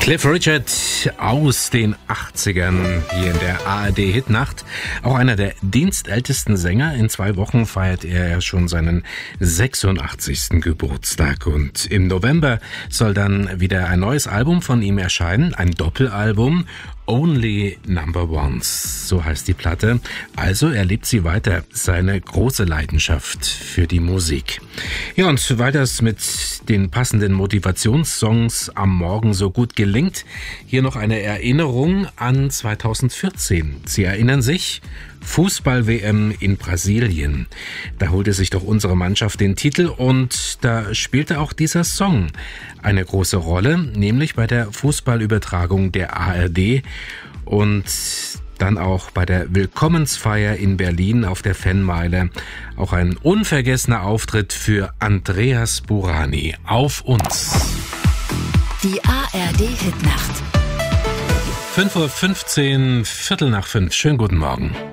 Cliff Richard aus den 80ern hier in der ARD-Hitnacht. Auch einer der dienstältesten Sänger. In 2 Wochen feiert er schon seinen 86. Geburtstag. Und im November soll dann wieder ein neues Album von ihm erscheinen. Ein Doppelalbum. Only Number Ones, so heißt die Platte. Also er lebt sie weiter, seine große Leidenschaft für die Musik. Ja, und weil das mit den passenden Motivationssongs am Morgen so gut gelingt, hier noch eine Erinnerung an 2014. Sie erinnern sich? Fußball-WM in Brasilien. Da holte sich doch unsere Mannschaft den Titel und da spielte auch dieser Song eine große Rolle, nämlich bei der Fußballübertragung der ARD und dann auch bei der Willkommensfeier in Berlin auf der Fanmeile. Auch ein unvergessener Auftritt für Andreas Burani. Auf uns! Die ARD-Hitnacht. 5:15 Uhr, 4:45. Schönen guten Morgen.